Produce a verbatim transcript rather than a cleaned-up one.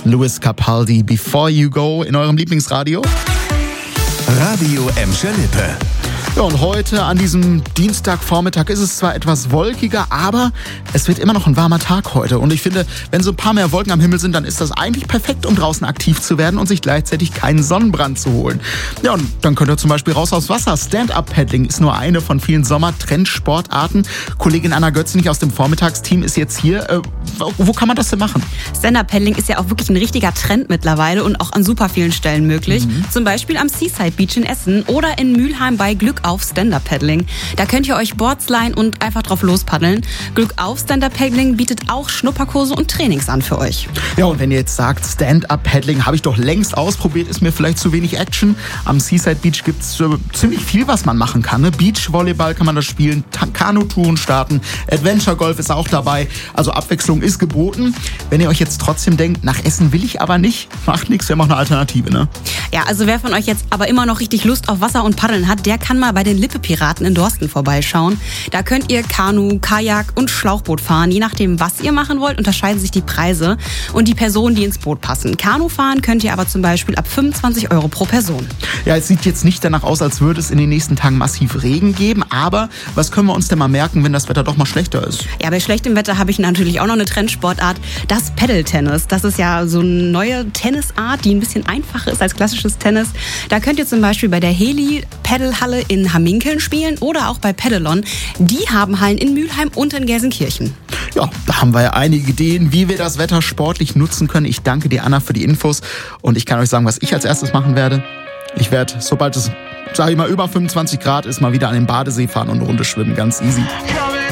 Lewis Capaldi, Before You Go in eurem Lieblingsradio. Radio Emscher Lippe. Ja, und heute an diesem Dienstagvormittag ist es zwar etwas wolkiger, aber es wird immer noch ein warmer Tag heute. Und ich finde, wenn so ein paar mehr Wolken am Himmel sind, dann ist das eigentlich perfekt, um draußen aktiv zu werden und sich gleichzeitig keinen Sonnenbrand zu holen. Ja, und dann könnt ihr zum Beispiel raus aufs Wasser. Stand-Up-Paddling ist nur eine von vielen Sommertrendsportarten. Kollegin Anna Götzenich aus dem Vormittagsteam ist jetzt hier. Äh, wo, wo kann man das denn machen? Stand-Up-Paddling ist ja auch wirklich ein richtiger Trend mittlerweile und auch an super vielen Stellen möglich. Mhm. Zum Beispiel am Seaside Beach in Essen oder in Mülheim bei Glück auf Stand-Up-Paddling. Da könnt ihr euch Boards leihen und einfach drauf lospaddeln. Glück auf Stand-Up-Paddling bietet auch Schnupperkurse und Trainings an für euch. Ja, und wenn ihr jetzt sagt, Stand-Up-Paddling habe ich doch längst ausprobiert, ist mir vielleicht zu wenig Action. Am Seaside Beach gibt es äh, ziemlich viel, was man machen kann. Ne? Beachvolleyball kann man da spielen, Ta- Kanutouren starten, Adventure Golf ist auch dabei. Also Abwechslung ist geboten. Wenn ihr euch jetzt trotzdem denkt, nach Essen will ich aber nicht, macht nichts, wir haben auch eine Alternative, ne? Ja, also wer von euch jetzt aber immer noch richtig Lust auf Wasser und Paddeln hat, der kann mal bei den Lippe-Piraten in Dorsten vorbeischauen. Da könnt ihr Kanu, Kajak und Schlauchboot fahren. Je nachdem, was ihr machen wollt, unterscheiden sich die Preise und die Personen, die ins Boot passen. Kanu fahren könnt ihr aber zum Beispiel ab fünfundzwanzig Euro pro Person. Ja, es sieht jetzt nicht danach aus, als würde es in den nächsten Tagen massiv Regen geben, aber was können wir uns denn mal merken, wenn das Wetter doch mal schlechter ist? Ja, bei schlechtem Wetter habe ich natürlich auch noch eine Trendsportart, das Paddle-Tennis. Das ist ja so eine neue Tennisart, die ein bisschen einfacher ist als klassisches Tennis. Da könnt ihr zum Beispiel bei der Heli-Paddle-Halle in Hamminkeln spielen oder auch bei Paddlon. Die haben Hallen in Mülheim und in Gelsenkirchen. Ja, da haben wir ja einige Ideen, wie wir das Wetter sportlich nutzen können. Ich danke dir, Anna, für die Infos. Und ich kann euch sagen, was ich als erstes machen werde. Ich werde, sobald es, sage ich mal, über fünfundzwanzig Grad ist, mal wieder an den Badesee fahren und eine Runde schwimmen. Ganz easy.